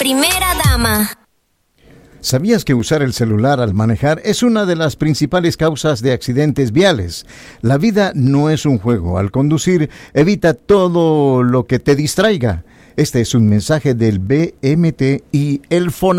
primera dama. ¿Sabías que usar el celular al manejar es una de las principales causas de accidentes viales? La vida no es un juego. Al conducir, evita todo lo que te distraiga. Este es un mensaje del BMT y el FONA.